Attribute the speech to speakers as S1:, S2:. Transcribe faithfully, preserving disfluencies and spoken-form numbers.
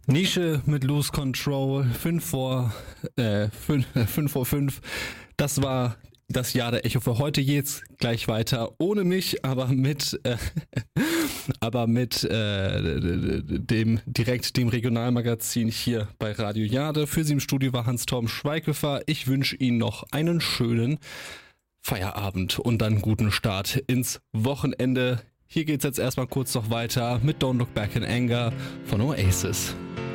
S1: Nische mit Lose Control, fünf vor, äh, fünf vor fünf. Das war das Jahr der Echo für heute. Jetzt gleich weiter ohne mich, aber mit, äh, aber mit äh, dem direkt dem Regionalmagazin hier bei Radio Jade. Für Sie im Studio war Hans-Torben Schweighöfer. Ich wünsche Ihnen noch einen schönen Feierabend und dann guten Start ins Wochenende. Hier geht's jetzt erstmal kurz noch weiter mit Don't Look Back in Anger von Oasis.